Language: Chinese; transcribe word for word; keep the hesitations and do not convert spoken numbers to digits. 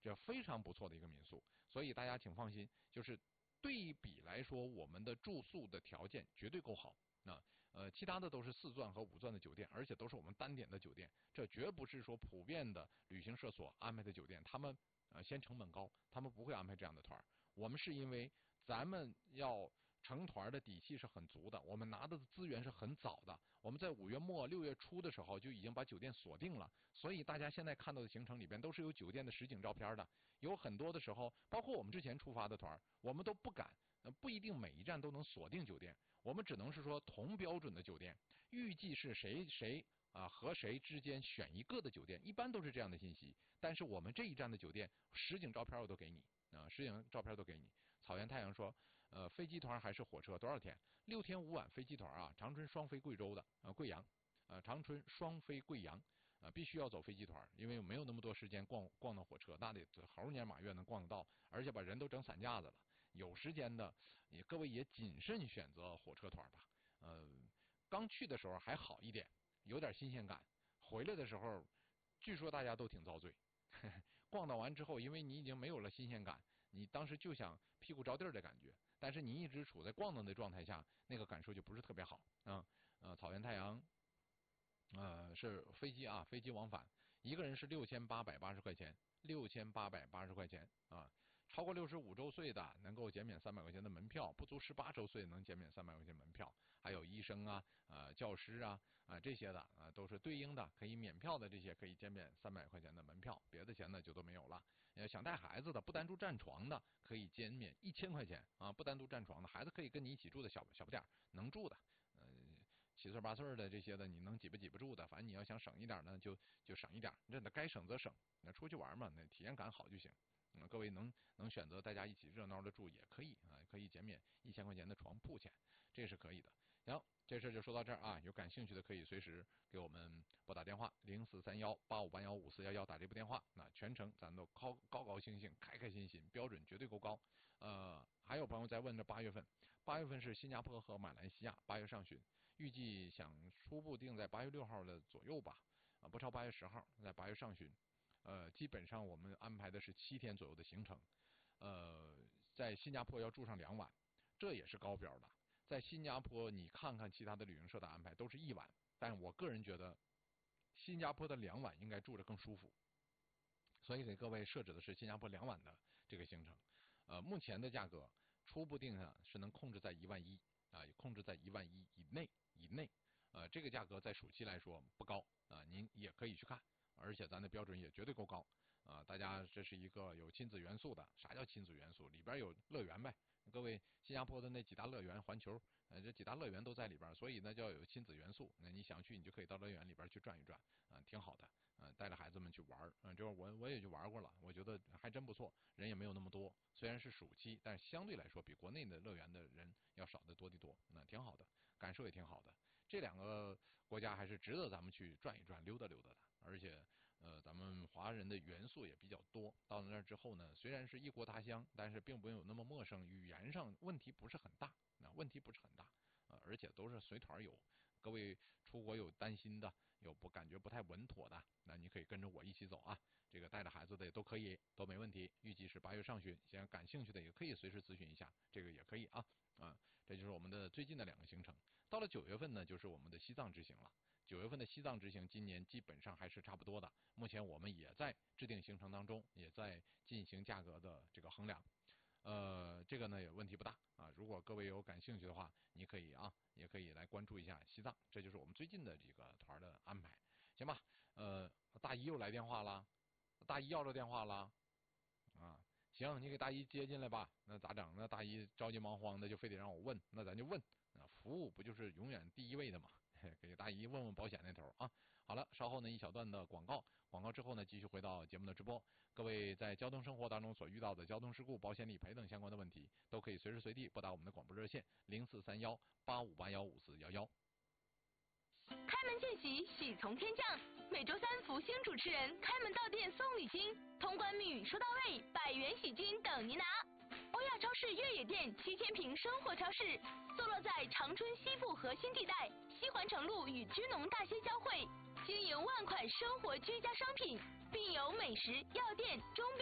这非常不错的一个民宿。所以大家请放心，就是对比来说，我们的住宿的条件绝对够好。那呃，其他的都是四钻和五钻的酒店，而且都是我们单点的酒店，这绝不是说普遍的旅行社所安排的酒店。他们呃先成本高，他们不会安排这样的团。我们是因为咱们要成团的底气是很足的，我们拿的资源是很早的，我们在五月末六月初的时候就已经把酒店锁定了，所以大家现在看到的行程里边都是有酒店的实景照片的。有很多的时候，包括我们之前出发的团，我们都不敢。呃，不一定每一站都能锁定酒店，我们只能是说同标准的酒店，预计是谁谁啊和谁之间选一个的酒店，一般都是这样的信息。但是我们这一站的酒店实景照片我都给你啊，实景照片都给你。草原太阳说，呃，飞机团还是火车？多少天？六天五晚飞机团啊，长春双飞贵州的啊，贵阳。呃，长春双飞贵阳，呃，必须要走飞机团，因为没有那么多时间逛逛到火车，那得猴年马月能逛得到，而且把人都整散架子了。有时间的，也各位也谨慎选择火车团吧。呃，刚去的时候还好一点，有点新鲜感，回来的时候，据说大家都挺遭罪。呵呵逛到完之后，因为你已经没有了新鲜感，你当时就想屁股着地儿的感觉，但是你一直处在逛荡的状态下，那个感受就不是特别好啊。呃，草原太阳。呃，是飞机啊，飞机往返，一个人是六千八百八十块钱，六千八百八十块钱啊。超过六十五周岁的能够减免三百块钱的门票，不足十八周岁能减免三百块钱门票，还有医生啊、呃教师啊啊、呃、这些的啊、呃、都是对应的可以免票的，这些可以减免三百块钱的门票，别的钱呢就都没有了。呃，想带孩子的不单独占床的可以减免一千块钱啊，不单独占床的孩子可以跟你一起住的小小不点能住的，呃七岁八岁的这些的你能挤不挤不住的，反正你要想省一点呢就就省一点，这得该省则省，那出去玩嘛，那体验感好就行。嗯，各位能能选择大家一起热闹的住也可以啊，可以减免一千块钱的床铺钱，这是可以的。行，这事就说到这儿啊，有感兴趣的可以随时给我们拨打电话零四三幺八五八幺五四幺幺打这部电话，那全程咱都高高高兴兴、开开心心，标准绝对够高。呃，还有朋友在问这八月份，八月份是新加坡和马来西亚，八月上旬，预计想初步定在八月六号的左右吧，啊，不超八月十号，在八月上旬。呃，基本上我们安排的是七天左右的行程，呃，在新加坡要住上两晚，这也是高标的。在新加坡，你看看其他的旅行社的安排都是一晚，但我个人觉得新加坡的两晚应该住着更舒服，所以给各位设置的是新加坡两晚的这个行程。呃，目前的价格初步定下是能控制在一万一啊，控制在一万一以内以内。呃，这个价格在暑期来说不高啊，您也可以去看。而且咱的标准也绝对够高啊！大家这是一个有亲子元素的，啥叫亲子元素？里边有乐园呗。各位，新加坡的那几大乐园，环球，呃，这几大乐园都在里边，所以呢，就要有亲子元素。那你想去，你就可以到乐园里边去转一转，啊，挺好的，啊，带着孩子们去玩，嗯，就是我我也去玩过了，我觉得还真不错，人也没有那么多，虽然是暑期，但是相对来说比国内的乐园的人要少得多得多，那挺好的，感受也挺好的。这两个国家还是值得咱们去转一转、溜达溜达的，而且，呃，咱们华人的元素也比较多。到了那儿之后呢，虽然是异国他乡，但是并不有那么陌生，语言上问题不是很大，那问题不是很大，呃，而且都是随团游。各位出国有担心的，有不感觉不太稳妥的，那你可以跟着我一起走啊。这个带着孩子的也都可以，都没问题。预计是八月上旬，想感兴趣的也可以随时咨询一下，这个也可以啊。啊，这就是我们的最近的两个行程。到了九月份呢，就是我们的西藏之行了。九月份的西藏之行，今年基本上还是差不多的。目前我们也在制定行程当中，也在进行价格的这个衡量。呃，这个呢也问题不大啊。如果各位有感兴趣的话，你可以啊，也可以来关注一下西藏。这就是我们最近的这个团的安排，行吧？呃，大姨又来电话了，大姨要着电话了啊。行，你给大姨接进来吧。那咋整？那大姨着急忙慌的，就非得让我问，那咱就问。啊，服务不就是永远第一位的嘛？给大姨问问保险那头啊。好了，稍后呢一小段的广告，广告之后呢继续回到节目的直播。各位在交通生活当中所遇到的交通事故、保险理赔等相关的问题，都可以随时随地拨打我们的广播热线零四三幺八五八幺五四幺幺。 开门见喜，喜从天降。每周三福星主持人开门到店送礼金，通关密语说到位，百元喜金等您拿。欧亚超市越野店七千平生活超市，坐落在长春西部核心地带，西环城路与居农大街交汇，经营万款生活居家商品，并有美食、药店、钟表。